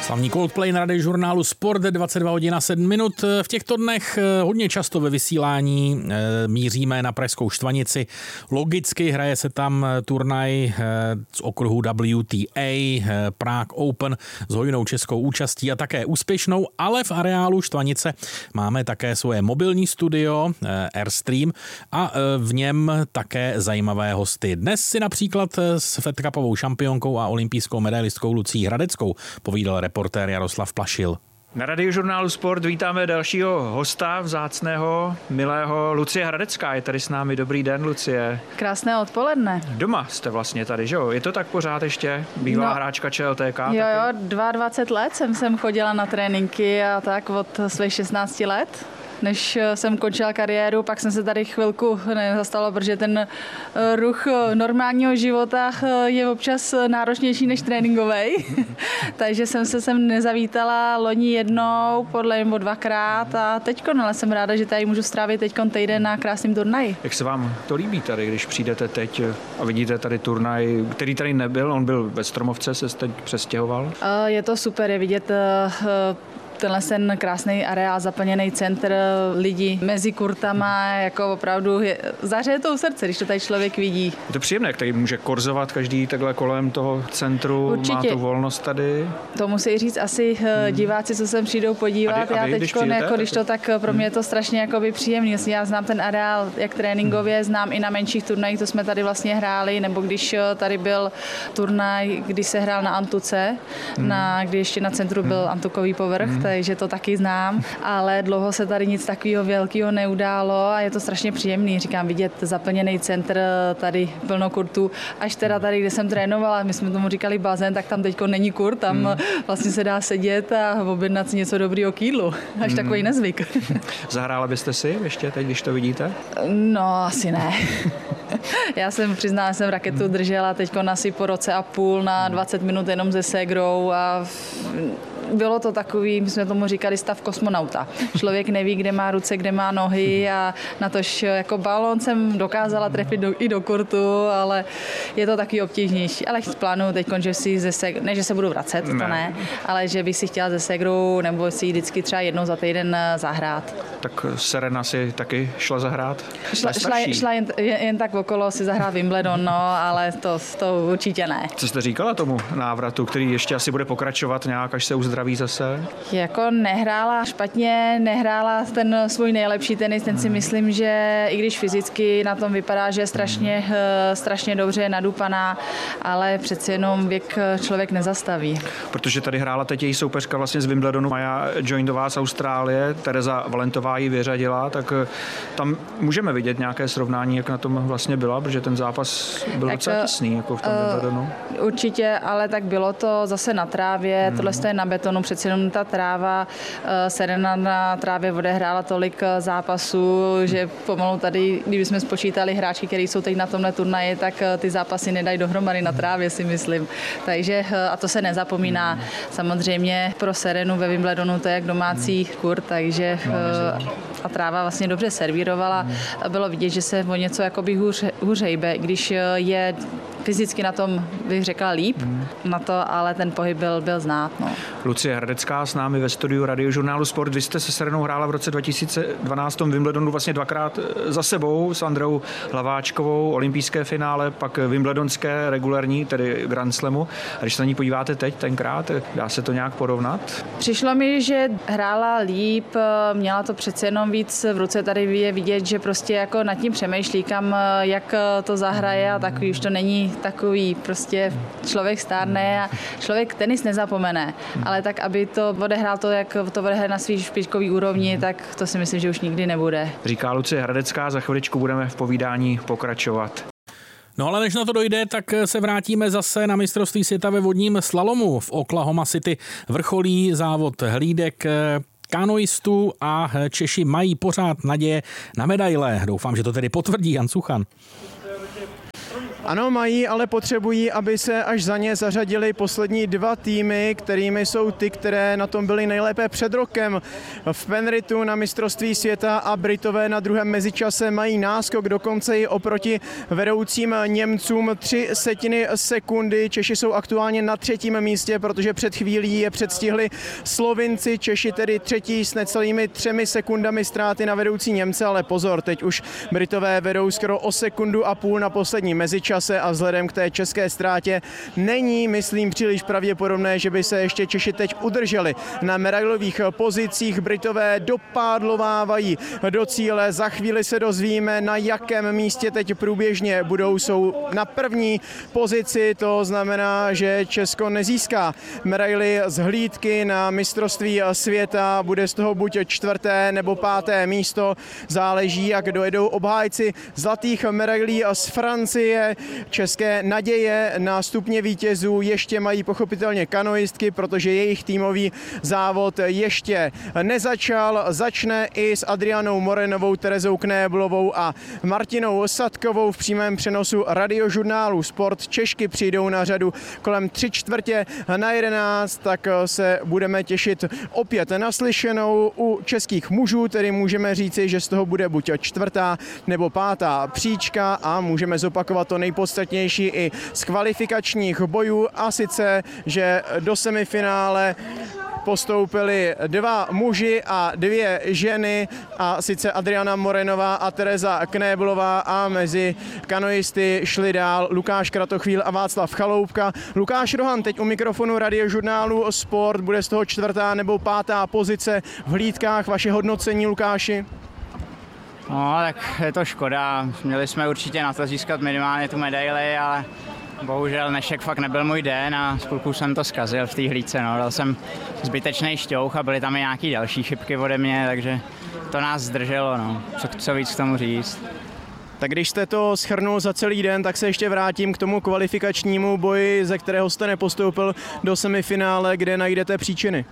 Slavní Coldplay na radiožurnálu Sport, 22 hodin a 7 minut. V těchto dnech hodně často ve vysílání míříme na pražskou Štvanici. Logicky hraje se tam turnaj z okruhu WTA, Prague Open s hojnou českou účastí a také úspěšnou, ale v areálu Štvanice máme také svoje mobilní studio Airstream a v něm také zajímavé hosty. Dnes si například s Fed Cupovou šampionkou a olympijskou medailistkou Lucií Hradeckou povídal reportér Jaroslav Plašil. Na radiožurnálu Sport vítáme dalšího hosta, vzácného, milého Lucie Hradecká. Je tady s námi. Dobrý den, Lucie. Krásné odpoledne. Doma jste vlastně tady, že jo? Je to tak pořád ještě? Bývalá hráčka ČLTK? Jo, 22 let jsem chodila na tréninky a tak od svých 16 let. Než jsem končila kariéru, pak jsem se tady chvilku nezastala, protože ten ruch normálního života je občas náročnější než tréninkovej. Takže jsem se sem nezavítala loni jednou, nebo dvakrát a teďko, ale jsem ráda, že tady můžu strávit teďkon týden na krásným turnaji. Jak se vám to líbí tady, když přijdete teď a vidíte tady turnaj, který tady nebyl, on byl ve Stromovce, se teď přestěhoval? Je to super, je vidět tenhle ten krásný areál, zaplněný centr, lidi mezi kurtama, jako opravdu zahřeje to u srdce, když to tady člověk vidí. Je to příjemné, jak tady může korzovat každý takhle kolem toho centru, určitě. Má tu volnost tady. To musí říct asi diváci, co sem přijdou podívat. Já teď, když to tak pro mě je to strašně jakoby příjemný. Já znám ten areál jak tréninkově, znám i na menších turnajích, to jsme tady vlastně hráli, nebo když tady byl turnaj, když se hrál na Antuce, kdy ještě na centru byl antukový povrch, takže to taky znám, ale dlouho se tady nic takového velkého neudálo a je to strašně příjemný. Říkám, vidět zaplněný centr, tady plno kurtů, až teda tady, kde jsem trénovala, my jsme tomu říkali bazén, tak tam teďko není kurt, tam vlastně se dá sedět a objednat si něco dobrýho k jídlu. Až takový nezvyk. Zahrála byste si ještě teď, když to vidíte? No, asi ne. Já jsem přiznala, jsem raketu držela teďko asi po roce a půl na 20 minut jenom se ségrou a bylo to takový, my jsme tomu říkali stav kosmonauta. Člověk neví, kde má ruce, kde má nohy a natož jako balón jsem dokázala trefit i do kurtu, ale je to taky obtížnější. Ale plánuju teď, že si ne, že se budu vracet, to ne, ale že bych si chtěla ze ségrou nebo si vždycky třeba jednou za týden zahrát. Tak Serena si taky šla zahrát? Šla jen tak okolo si zahrát Wimbledon, no, ale to určitě ne. Co jste říkala tomu návratu, který ještě asi bude pokračovat nějak, až se uzdraví zase? Jako nehrála špatně, nehrála ten svůj nejlepší tenis, ten si myslím, že i když fyzicky na tom vypadá, že je strašně dobře nadupaná, ale přeci jenom věk člověk nezastaví. Protože tady hrála teď její soupeřka vlastně z Wimbledonu, Maja Joindová z Austrálie, Tereza Valentová ji vyřadila, tak tam můžeme vidět nějaké srovnání, jak na tom vlastně byla, protože ten zápas byl docela těsný, jako v tom Wimbledonu. Určitě, ale tak bylo to zase na trávě, tohle je na betonu, přeci jenom ta tráva, Serena na trávě odehrála tolik zápasů, že pomalu tady, kdybychom spočítali hráčky, které jsou teď na tomhle turnaji, tak ty zápasy nedají dohromady na trávě, si myslím. Takže, a to se nezapomíná. Samozřejmě pro Serenu ve Wimbledonu to je jak domácí kurt, takže a tráva vlastně dobře servírovala. Bylo vidět, že se o něco jakoby hůř hejbe, když je fyzicky na tom, bych řekla, líp na to, ale ten pohyb byl znát. No. Lucie Hradecká s námi ve studiu radiožurnálu Sport. Vy jste se Serenou hrála v roce 2012 v Wimbledonu vlastně dvakrát za sebou s Andreou Hlaváčkovou, olympijské finále, pak wimbledonské regulární, tedy Grand Slamu. A když se na ní podíváte teď, tenkrát, dá se to nějak porovnat? Přišlo mi, že hrála líp, měla to přece jenom víc v ruce, tady je vidět, že prostě jako nad tím přemýšlí, kam, jak to zahraje a takový, už to není takový, prostě člověk stárne a člověk tenis nezapomene, ale tak, aby to odehrál to, jak to odehraje na svý špičkový úrovni, tak to si myslím, že už nikdy nebude. Říká Lucie Hradecká, za chviličku budeme v povídání pokračovat. No ale než na to dojde, tak se vrátíme zase na mistrovství světa ve vodním slalomu. V Oklahoma City vrcholí závod hlídek kanoistů a Češi mají pořád naděje na medaile. Doufám, že to tedy potvrdí Jan Suchan. Ano, mají, ale potřebují, aby se až za ně zařadili poslední 2 týmy, kterými jsou ty, které na tom byly nejlépe před rokem. V Penritu na mistrovství světa a Britové na druhém mezičase mají náskok, dokonce i oproti vedoucím Němcům 0,3 sekundy. Češi jsou aktuálně na 3. místě, protože před chvílí je předstihli Slovinci. Češi tedy 3. s necelými 3 sekundami ztráty na vedoucí Němce, ale pozor, teď už Britové vedou skoro o 1,5 sekundy na poslední mezičase a vzhledem k té české ztrátě není, myslím, příliš pravděpodobné, že by se ještě Češi teď udrželi na medailových pozicích. Britové dopádlovávají do cíle, za chvíli se dozvíme, na jakém místě teď průběžně budou. Jsou na 1. pozici, to znamená, že Česko nezíská medaili z hlídky na mistrovství světa, bude z toho buď 4. nebo 5. místo, záleží, jak dojedou obhájci zlatých medailí z Francie. České naděje na stupně vítězů ještě mají pochopitelně kanoistky, protože jejich týmový závod ještě nezačal. Začne i s Adrianou Morenovou, Terezou Knéblovou a Martinou Sadkovou v přímém přenosu Radiožurnálu Sport. Češky přijdou na řadu kolem 11:45, tak se budeme těšit opět na slyšenou u českých mužů, tedy můžeme říci, že z toho bude buď 4. nebo 5. příčka a můžeme zopakovat to nejpodstatnější i z kvalifikačních bojů, a sice, že do semifinále postoupili 2 muži a 2 ženy, a sice Adriana Morenová a Tereza Knéblová, a mezi kanoisty šli dál Lukáš Kratochvíl a Václav Chaloupka. Lukáš Rohan teď u mikrofonu Radiožurnálu Sport, bude z toho 4. nebo 5. pozice v hlídkách. Vaše hodnocení, Lukáši? No, tak je to škoda. Měli jsme určitě na to získat minimálně tu medaili, ale bohužel dnešek fakt nebyl můj den a z půlku jsem to zkazil v té hlídce. No. Dal jsem zbytečný šťouch a byly tam i nějaké další chybky ode mě, takže to nás zdrželo. No. Co víc k tomu říct. Tak když jste to shrnul za celý den, tak se ještě vrátím k tomu kvalifikačnímu boji, ze kterého jste nepostoupil do semifinále, kde najdete příčiny.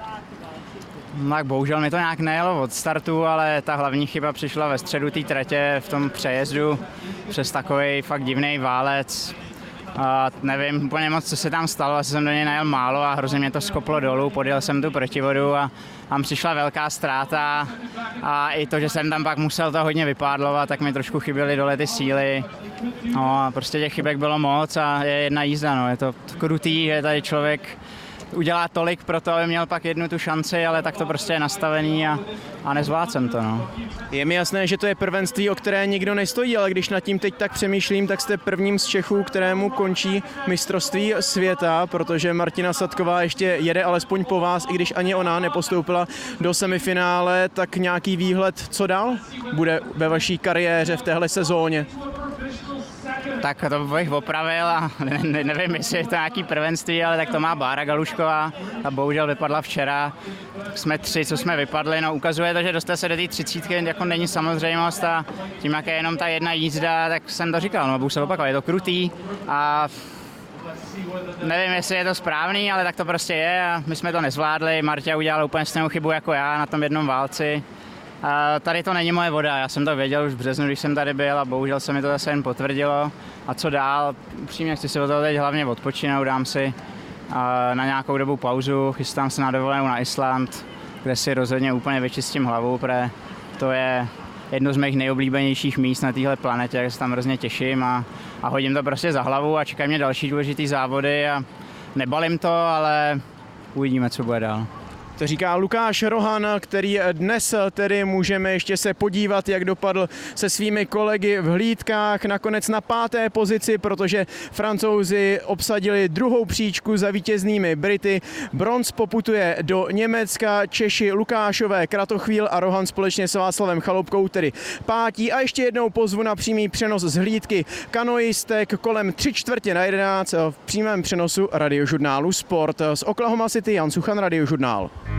Tak bohužel mi to nějak nejelo od startu, ale ta hlavní chyba přišla ve středu té tratě v tom přejezdu přes takový fakt divný válec. A nevím úplně moc, co se tam stalo, asi jsem do něj najel málo a hrozně mě to skoplo dolů, podjel jsem tu protivodu a tam přišla velká ztráta a i to, že jsem tam pak musel to hodně vypádlovat, tak mi trošku chyběly dole ty síly. No a prostě těch chybek bylo moc a je jedna jízda, no. Je to krutý, že tady člověk udělá tolik pro to, aby měl pak jednu tu šanci, ale tak to prostě je nastavený a nezvládl jsem to. No. Je mi jasné, že to je prvenství, o které nikdo nestojí, ale když nad tím teď tak přemýšlím, tak jste prvním z Čechů, kterému končí mistrovství světa, protože Martina Sadková ještě jede alespoň po vás, i když ani ona nepostoupila do semifinále, tak nějaký výhled, co dál bude ve vaší kariéře v téhle sezóně? Tak to bych opravil a nevím, jestli je to nějaký prvenství, ale tak to má Bára Galušková a bohužel vypadla včera. Jsme 3, co jsme vypadli, no ukazuje to, že dostat se do té 30 jako není samozřejmost a tím, jak je jenom ta jedna jízda, tak jsem to říkal, no budu se opakovat, je to krutý a nevím, jestli je to správný, ale tak to prostě je a my jsme to nezvládli. Marta udělala úplně stejnou chybu jako já na tom jednom válci. A tady to není moje voda, já jsem to věděl už v březnu, když jsem tady byl a bohužel se mi to zase jen potvrdilo. A co dál? Upřímně chci si o to teď hlavně odpočinout, dám si na nějakou dobu pauzu, chystám se na dovolenou na Island, kde si rozhodně úplně vyčistím hlavu, protože to je jedno z mých nejoblíbenějších míst na téhle planetě, jak se tam hrozně těším a hodím to prostě za hlavu a čekají mě další důležitý závody a nebalím to, ale uvidíme, co bude dál. To říká Lukáš Rohan, který dnes tedy můžeme ještě se podívat, jak dopadl se svými kolegy v hlídkách. Nakonec na 5. pozici, protože Francouzi obsadili 2. příčku za vítěznými Brity. Bronz poputuje do Německa, Češi Lukášové, Kratochvíl a Rohan společně s Václavem Chaloupkou, tedy 5. A ještě jednou pozvu na přímý přenos z hlídky kanoistek kolem 10:45 v přímém přenosu Radiožurnálu Sport. Z Oklahoma City Jan Suchan, Radiožurnál.